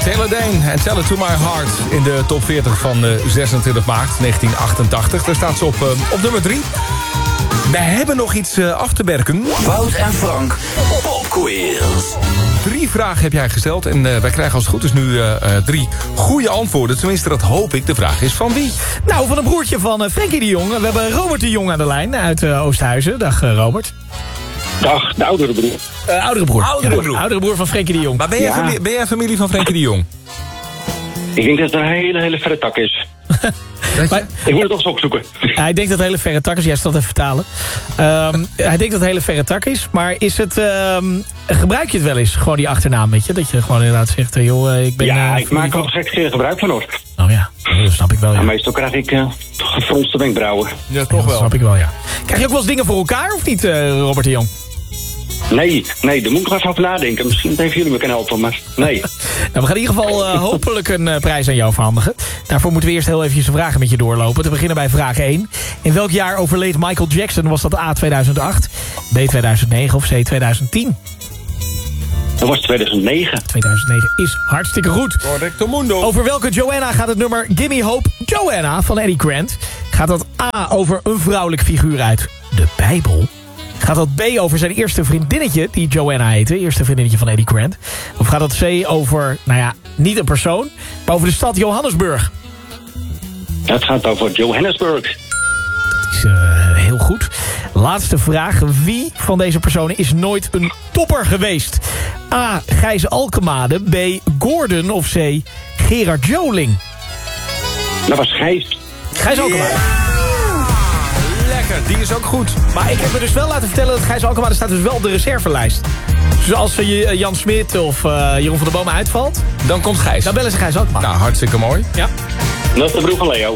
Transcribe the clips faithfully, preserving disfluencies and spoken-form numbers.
Taylor Dane en Tell It To My Heart in de top veertig van uh, zesentwintig maart negentien achtentachtig. Daar staat ze op, uh, op nummer drie. We hebben nog iets uh, af te werken. Wout en Frank, popquiz. Drie vragen heb jij gesteld en uh, wij krijgen als het goed is nu uh, uh, drie goede antwoorden. Tenminste, dat hoop ik. De vraag is van wie? Nou, van een broertje van uh, Frenkie de Jong. We hebben Robert de Jong aan de lijn uit uh, Oosthuizen. Dag uh, Robert. Dag, de oudere broer. Uh, oudere broer. Oudere ja, broer. Oudere broer van Frenkie de Jong. Maar ben jij, Ja. familie, ben jij familie van Frenkie de Jong? Ik denk dat het een hele, hele verre tak is. Maar, Ik moet het toch eens opzoeken. hij denkt dat het een hele verre tak is. Jij zal dat even vertalen. Um, hij denkt dat het een hele verre tak is. Maar is het, um, gebruik je het wel eens? Gewoon die achternaam, weet je? Dat je gewoon inderdaad zegt, uh, joh, uh, ik ben... Ja, uh, ik maak al gek keer gebruik van hoor. Oh ja, dat snap ik wel, ja. Maar meestal krijg ik uh, gefronste wenkbrauwen. Ja, Ja, dat snap ik wel, ja. Krijg je ook wel eens dingen voor elkaar, of niet, uh, Robert de Jong? Nee, nee, daar moet ik nog even over nadenken. Misschien dat even jullie me kunnen helpen, maar nee. Nou, we gaan in ieder geval uh, hopelijk een uh, prijs aan jou overhandigen. Daarvoor moeten we eerst heel eventjes de vragen met je doorlopen. Te beginnen bij vraag één. In welk jaar overleed Michael Jackson? Was dat A tweeduizend acht, B tweeduizend negen of C tweeduizend tien? Dat was tweeduizend negen. tweeduizend negen is hartstikke goed. Correcto mundo. Over welke Joanna gaat het nummer Gimme Hope Joanna van Eddie Grant? Gaat dat A over een vrouwelijk figuur uit de Bijbel? Gaat dat B over zijn eerste vriendinnetje, die Joanna heette, eerste vriendinnetje van Eddie Grant? Of gaat dat C over, nou ja, niet een persoon, maar over de stad Johannesburg? Het gaat over Johannesburg. Dat is uh, heel goed. Laatste vraag. Wie van deze personen is nooit een topper geweest? A. Gijs Alkemade. B. Gordon. Of C. Gerard Joling. Dat was Gijs. Gijs Alkemade. Lekker, die is ook goed. Maar ik heb me dus wel laten vertellen dat Gijs Alkemade staat dus wel op de reservelijst. Dus als uh, Jan Smit of uh, Jeroen van der Bomen uitvalt, Dan komt Gijs. dan bellen ze Gijs Alkemade. Nou, hartstikke mooi. Ja. Dat is de broer van Leo.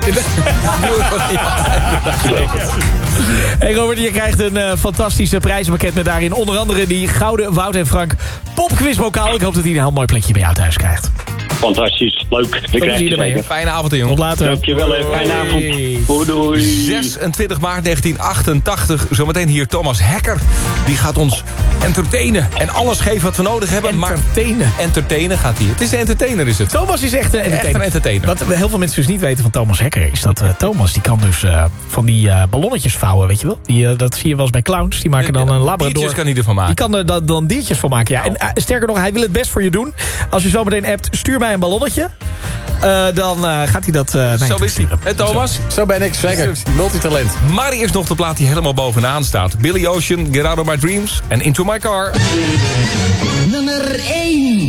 Hey Robert, je krijgt een uh, fantastische prijzenpakket met daarin onder andere die gouden Wout en Frank popquizbokaal. Ik hoop dat hij een heel mooi plekje bij jou thuis krijgt. Fantastisch, leuk. Ik krijg plezier je ermee, zeker. Fijne avond, jongen. Tot later. Dankjewel, hè. Fijne avond. Hey. Doei, doei. zesentwintig maart negentien achtentachtig. Zometeen hier Thomas Hekker. Die gaat ons entertainen. En alles geven wat we nodig hebben. Entertainen. Maar entertainen gaat hij. Het is de entertainer, is het. Thomas is echt een entertainer. Echt een entertainer. Wat heel veel mensen dus niet weten van Thomas Hekker is dat uh, Thomas die kan dus uh, van die uh, ballonnetjes vouwen, weet je wel? Die, uh, dat zie je wel eens bij clowns. Die maken dan een labrador. Diertjes kan hij ervan Die maken. kan er dan, dan diertjes van maken, ja. En uh, sterker nog, hij wil het best voor je doen. Als je zo meteen appt, stuur mij een ballonnetje. Uh, dan uh, gaat hij dat... Uh, naar je Zo toe is hij. sturen. Hé, Thomas? Zo ben ik, zeker. Multitalent. Maar eerst nog de plaat die helemaal bovenaan staat. Billy Ocean, Get Out of My Dreams en Into My Car. Nummer één.